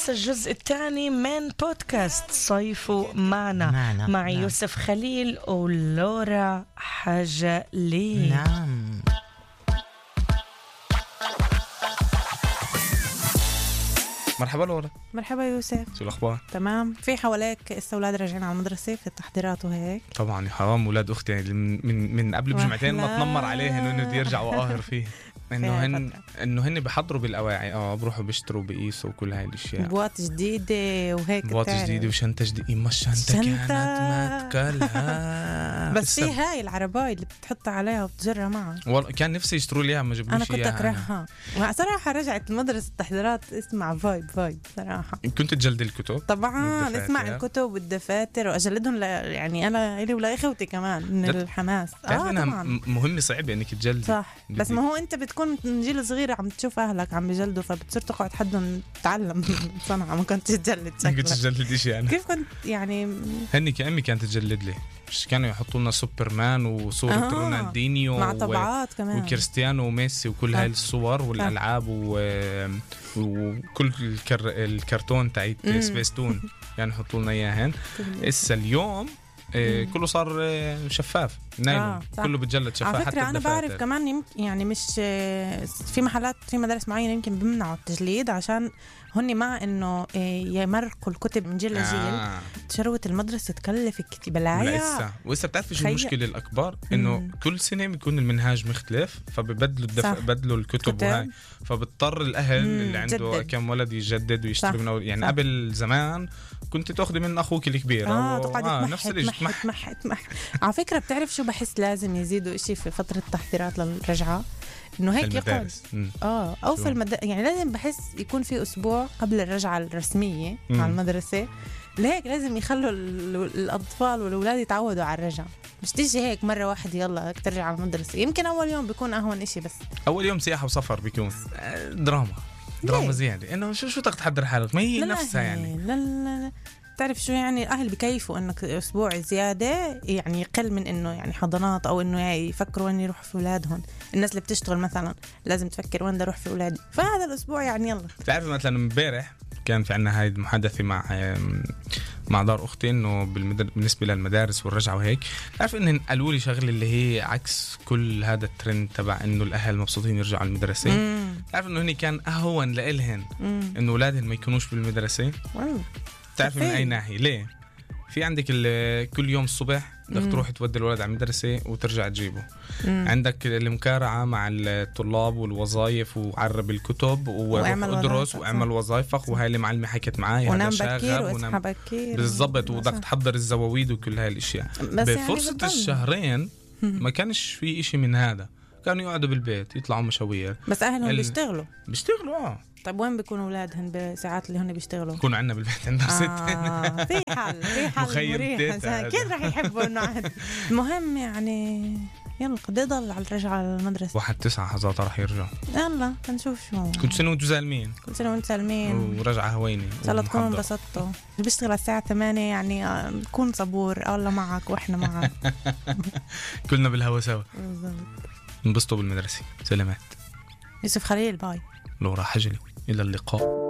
هسه الجزء الثاني من بودكاست صيفو معنا مع يوسف خليل ولورا حاجة لي. نعم. مرحبا لورا. مرحبا يوسف. شو الأخبار؟ تمام. في حواليك أولاد راجعين على المدرسة في التحضيرات وهيك؟ طبعا حرام ولاد أختي من قبل بجمعتين ما تنمر عليهن إنه بدي يرجع وقاهر فيه إنه هن بيحضروا بالأواعي بروحوا بيشتروا بيقيسوا وكل هاي الأشياء. بواط جديدة وهيك. بواط جديدة وشنطة جديدة. ما الشنطة كانت ما تكلها. بس في هاي العرباية اللي بتحطها عليها وبتجرها معها. والله كان نفسي يشتروا لي إياها ما جابوليش إياها. أنا كنت إياها. أكرهها صراحة. رجعت المدرسة التحضيرات اسمع فايب صراحة. كنت تجلد الكتب طبعا اسمع الكتب والدفاتر وأجلدهم يعني أنا إلي ولا إخوتي كمان من الحماس. طبعا مهم صعب إنك تجلد. صح. بس ما هو أنت بتكون جيل صغير عم تشوف أهلك عم بيجلدوا فبتصير تقعد حدهم تتعلم صنعة. ما كنت تجلد شكلك. كنت تجلد إشي أنا. كيف كنت يعني هني كأمي كانت تجلد لي. مش كانوا يحطوا لنا سوبرمان وصورة رونالدينيو مع طبعات كمان وكريستيانو وميسي وكل هاي الصور والألعاب وكل الكرتون تاعت سبيستون يعني يحطوا لنا إياهن. إسا اليوم كله صار شفاف نايلون. كله بتجلد شفاف. على فكرة أنا بعرف كمان يعني مش في محلات في مدارس معينة يمكن بمنعوا التجليد عشان هني مع إنه يمرقوا الكتب من جيل لجيل. شروة المدرسة تكلف كتير بلايا. وإسا بتعرف شو المشكلة الأكبر إنه كل سنة بيكون المنهاج مختلف فببدلوا بدلوا الكتب وهاي فبضطر الأهل اللي عنده كم ولد يجدد ويشتري منه. يعني قبل زمان كنت تأخذي من أخوك الكبير نفس الشيء تمحت. على فكرة بتعرف شو بحس لازم يزيدوا إشي في فترة التحضيرات للرجعة إنه هيك يقعد أو في يعني لازم بحس يكون في أسبوع قبل الرجعة الرسمية على المدرسة. لهيك لازم يخلوا الأطفال والأولاد يتعودوا على الرجعة. مش تيجي هيك مرة واحدة يلا ترجع على المدرسة. يمكن أول يوم بيكون أهون إشي بس أول يوم سياحة وسفر بيكون دراما زيادة. إنه شو تحضر حالك ما هي نفسها يعني. لا تعرف شو يعني الأهل بكيفوا إنك أسبوع زيادة يعني يقل من إنه يعني حضانات أو إنه يفكروا وين يروحوا في أولادهم. الناس اللي بتشتغل مثلا لازم تفكر وين بدي أروح في أولادي. فهذا الأسبوع يعني يلا. تعرف مثلا امبارح كان في عنا هاي المحادثة مع دار أختي إنه بالنسبة للمدارس والرجعة وهيك. تعرف إن قالوا لي شغلة اللي هي عكس كل هذا الترند تبع إنه الأهل مبسوطين يرجعوا على المدرسة. تعرف إنه هني كان أهون لإلهن إنه أولادهن ما يكونوش بالمدرسة. تعرف من أي ناحية ليه؟ في عندك كل يوم الصبح بدك تروح تودي الولد على المدرسة وترجع تجيبه. عندك المكارعة مع الطلاب والوظائف وعرب الكتب وادرس واعمل وظائفك وهاي اللي معلمة حكت معاي ونام بكير واصحى بكير بالضبط وبدك تحضر الزواويد وكل هاي الاشياء. بفرصة يعني الشهرين ما كانش في اشي من هذا. كانوا يقعدوا بالبيت يطلعوا مشاوير. بس أهلهم بيشتغلوا طيب وين بيكونوا أولادهن بالساعات اللي هن بيشتغلوا؟ يكونوا عنا بالبيت عندنا ست. في حل مريح. كيف رح يحبوا إنه عاد. المهم يعني يلا قد يضل على الرجعة على المدرسة 1/9 حظاظة رح يرجع. يلا نشوف شو. كل سنة وانتم سالمين. كل سنة وانتم سالمين ورجعة هوينة إن شاء الله تكونوا انبسطتوا. اللي بيشتغل على الساعة 8 يعني كون صبور. الله معك وإحنا معك. كلنا بالهوا سوا. انبسطوا بالمدرسة. سلامات. يوسف خليل باي. لورا حجلي إلى اللقاء.